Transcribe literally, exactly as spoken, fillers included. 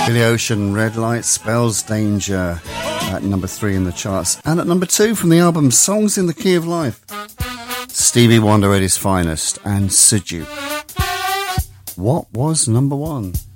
Billy Ocean, Red Light Spells Danger, at number three in the charts. And at number two from the album Songs in the Key of Life, Stevie Wonder at his finest and Suju. What was number one?